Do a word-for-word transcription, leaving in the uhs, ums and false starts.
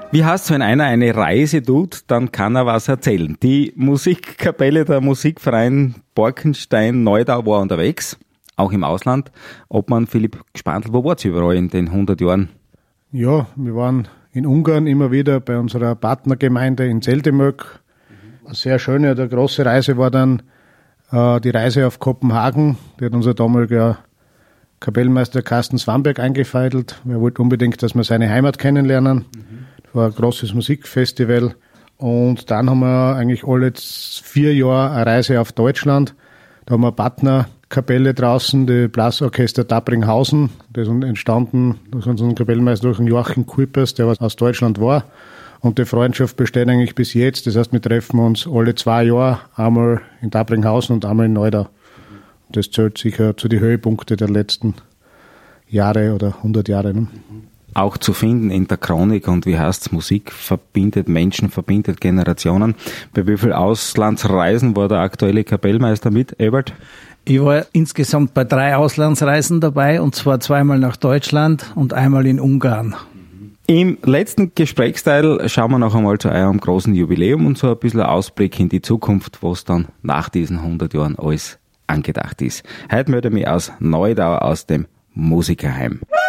Wie heißt, wenn einer eine Reise tut, dann kann er was erzählen. Die Musikkapelle, der Musikverein Borkenstein-Neudau war unterwegs, auch im Ausland. Obmann Philipp Gspandl, wo wart's überall in den hundert Jahren? Ja, wir waren in Ungarn immer wieder bei unserer Partnergemeinde in Zeldemök. Eine sehr schöne oder große Reise war dann äh, die Reise auf Kopenhagen. Die hat unser damaliger Kapellmeister Carsten Swamberg eingefädelt. Er wollte unbedingt, dass wir seine Heimat kennenlernen. Mhm. Das war ein großes Musikfestival. Und dann haben wir eigentlich alle vier Jahre eine Reise auf Deutschland. Da haben wir eine Partnerkapelle draußen, die Blasorchester Dabringhausen. Das ist entstanden durch unseren Kapellmeister, durch den Joachim Kuipers, der aus Deutschland war. Und die Freundschaft besteht eigentlich bis jetzt. Das heißt, wir treffen uns alle zwei Jahre, einmal in Dabringhausen und einmal in Neudau. Das zählt sicher zu den Höhepunkten der letzten Jahre oder hundert Jahre. Ne? Auch zu finden in der Chronik und wie heißt's, Musik verbindet Menschen, verbindet Generationen. Bei wie vielen Auslandsreisen war der aktuelle Kapellmeister mit, Ebert? Ich war insgesamt bei drei Auslandsreisen dabei, und zwar zweimal nach Deutschland und einmal in Ungarn. Im letzten Gesprächsteil schauen wir noch einmal zu eurem großen Jubiläum und so ein bisschen Ausblick in die Zukunft, was dann nach diesen hundert Jahren alles angedacht ist. Heute melde ich mich aus Neudau, aus dem Musikerheim.